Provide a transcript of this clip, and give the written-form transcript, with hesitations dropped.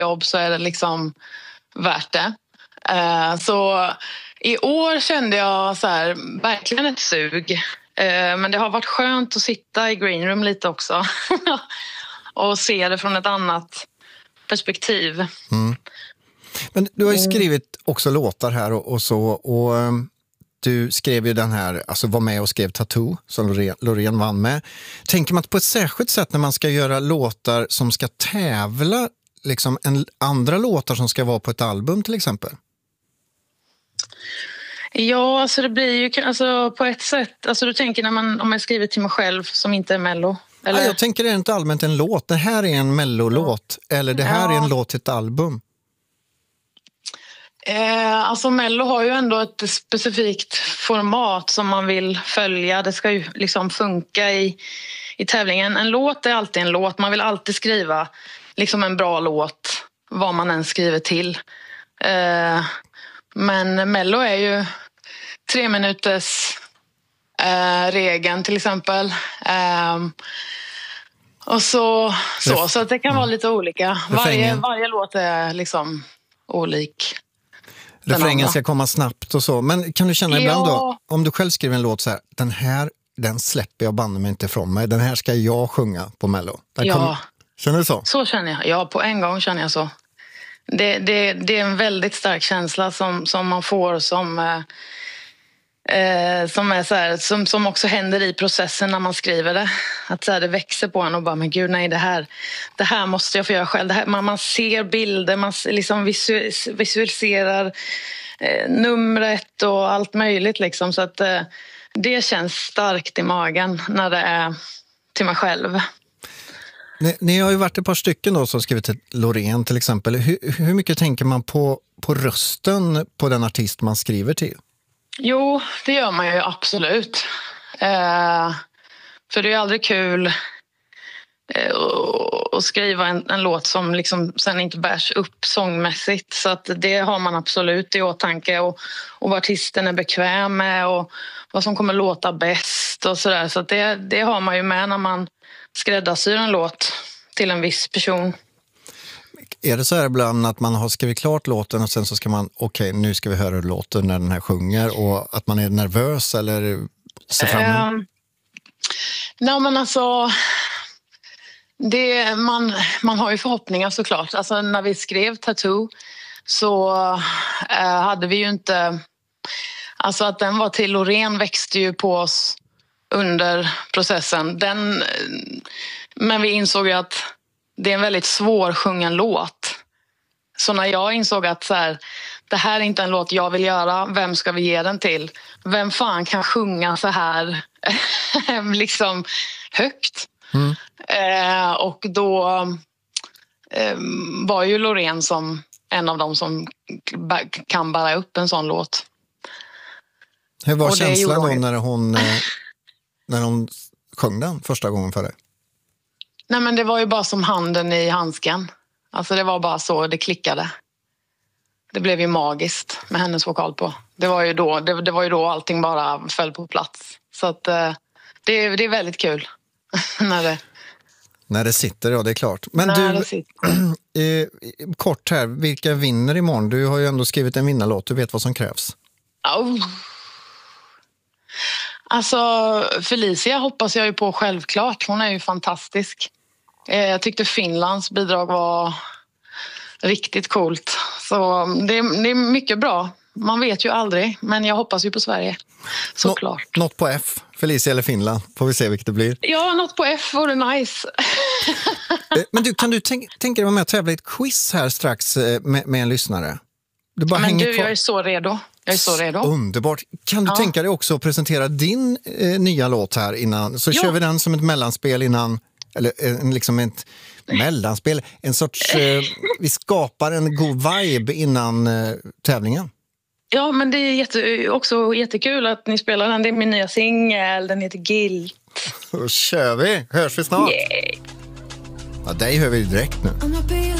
jobb så är det liksom värt det. Så i år kände jag så här, verkligen ett sug. Men det har varit skönt att sitta i green room lite också. Och se det från ett annat perspektiv. Mm. Men du har ju skrivit också låtar här och så. Och du skrev ju den här, alltså var med och skrev Tattoo som Loreen vann med. Tänker man på ett särskilt sätt när man ska göra låtar som ska tävla, liksom andra låtar som ska vara på ett album till exempel? Ja, alltså det blir ju alltså på ett sätt, alltså du tänker om jag skriver till mig själv som inte är mello. Eller? Ja, jag tänker rent allmänt en låt. Det här är en mellolåt eller det här är en låt till ett album. Alltså Mello har ju ändå ett specifikt format som man vill följa. Det ska ju liksom funka i tävlingen. En låt är alltid en låt. Man vill alltid skriva liksom en bra låt, vad man än skriver till. Men Mello är ju 3 minuters regeln till exempel. Och så att det kan vara lite olika. Varje låt är liksom olik. Refrängen ska komma snabbt och så. Men kan du känna ibland då, om du själv skriver en låt så här, den släpper jag bandet mig inte ifrån mig. Den här ska jag sjunga på Mello. Känner du så? Så känner jag. Ja, på en gång känner jag så. Det är en väldigt stark känsla som man får som är så här, som också händer i processen när man skriver det. Att så här, det växer på en och bara, men gud nej, det här måste jag få göra själv. Det här, man ser bilder, man liksom visualiserar numret och allt möjligt liksom. Så att det känns starkt i magen när det är till mig själv. Ni har ju varit ett par stycken då som skrivit till Loreen till exempel. Hur mycket tänker man på rösten på den artist man skriver till? Jo, det gör man ju absolut. För det är aldrig kul att skriva en låt som liksom sen inte bärs upp sångmässigt. Så att det har man absolut i åtanke. Och vad artisten är bekväm med och vad som kommer låta bäst och sådär. Så att det har man ju med när man skräddarsyr en låt till en viss person. Är det så här ibland att man har skrivit klart låten och sen så ska man, okej, nu ska vi höra låten när den här sjunger, och att man är nervös eller ser fram emot? Nej, men alltså man har ju förhoppningar såklart. Alltså när vi skrev Tattoo så hade vi ju inte, alltså att den var till Loreen växte ju på oss under processen. Men vi insåg ju att det är en väldigt svårsjungen låt. Så när jag insåg att så här, det här är inte en låt jag vill göra, vem ska vi ge den till? Vem fan kan sjunga så här liksom högt? Och då var ju Loreen som en av dem som kan bära upp en sån låt. Hur var känslan då när hon sjöng den första gången för dig? Nej, men det var ju bara som handen i handsken. Alltså det var bara så, det klickade. Det blev ju magiskt med hennes vokal på. Det var ju då allting bara föll på plats. Så att det är väldigt kul när det sitter, ja, det är klart. Men du, kort här, vilka vinner imorgon? Du har ju ändå skrivit en vinnarlåt, du vet vad som krävs. Alltså Felicia hoppas jag ju på självklart. Hon är ju fantastisk. Jag tyckte Finlands bidrag var riktigt coolt. Så det är mycket bra. Man vet ju aldrig, men jag hoppas ju på Sverige. Såklart. Något på F, Felicia eller Finland. Får vi se vilket det blir. Ja, något på F vore nice. Men du, kan du tänka dig vara med och tävla i ett quiz här strax med en lyssnare? Jag är så redo. Underbart. Kan du tänka dig också att presentera din nya låt här innan? Så kör vi den som ett mellanspel innan, eller liksom ett mellanspel, en sorts, vi skapar en god vibe innan tävlingen. Ja, men det är också jättekul att ni spelar den. Det är min nya singel, den heter Guilt. Då kör vi, hörs vi snart. Yeah. Ja, dig hör vi direkt nu.